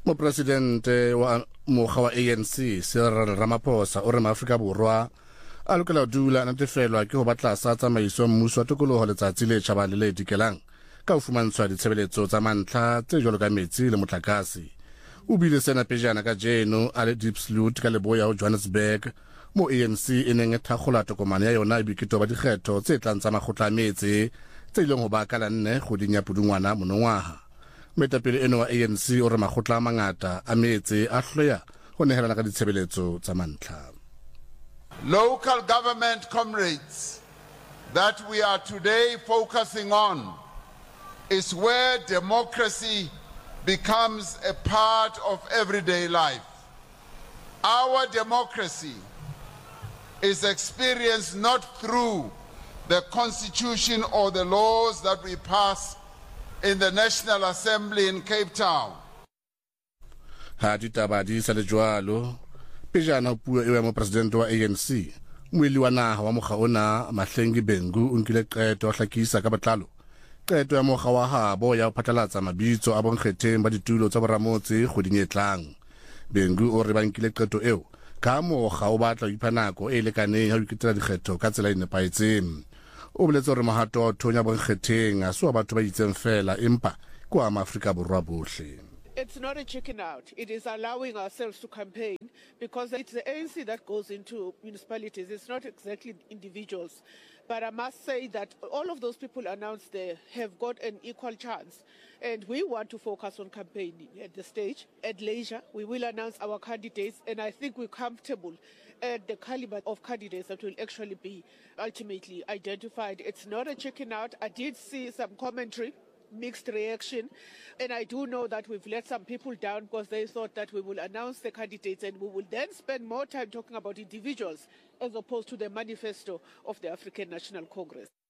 Mopresidente wa mokga wa ANC Cyril Ramaphosa o re maAfrika Borwa a lokela ho dula a natefelwa ke ho batla sa tsamaiso mmuso wa tokoloho letsatsi le tjhabang le dikelang ka ho fumantshwa ditshebeletso tsa mantlha tse jwalo ka metsi le motlakase. O bile sena pejana ka jeno a le Diepsloot ka leboya ho Johannesburg mo ANC e neng e thakgola tokomane ya yona e boiketlo ba dikgetho tse tlang tsa makgotla a metse tse ileng ho ba ka la 4 kgweding ya Pudungwana monongwaha. Moetapele eno wa ANC o re makgotla a mangata a metse a hloya ho nehelana ka ditshebeletso tsa mantlha. Local government comrades that we are today focusing on is where democracy becomes a part of everyday life. Our democracy is experienced not through the constitution or the laws that we pass in the National Assembly in Cape Town. Ha ditaba di sa le jwalo pejana puo e mo president wa ANC moeli wa naha wa mokga ona Mahlengi Bengu o nkile qeto a hlakisa ka botlalo qeto ya mokga wa habo ya ho phatlalatsa mabitso a bonkgetheng ba ditulo tsa boramotse kgweding e tlang. Bengu o re ba nkile qeto eo ka mokga o batla ho ipha nako e lekaneng ya ho iketela dikgetho ka tsela e nepahetseng. O boletse hore mohato wa thonya bonkgetheng a se wa batho ba itseng fela empa ke wa maAfrika Borwa bohle. It's not a chicken out. It is allowing ourselves to campaign because it's the ANC that goes into municipalities. It's not exactly individuals. But I must say that all of those people announced there have got an equal chance. And we want to focus on campaigning at the stage. At leisure, we will announce our candidates. And I think we're comfortable at the caliber of candidates that will actually be ultimately identified. It's not a chicken out. I did see some commentary, mixed reaction, and I do know that we've let some people down because they thought that we will announce the candidates and we will then spend more time talking about individuals as opposed to the manifesto of the African National Congress.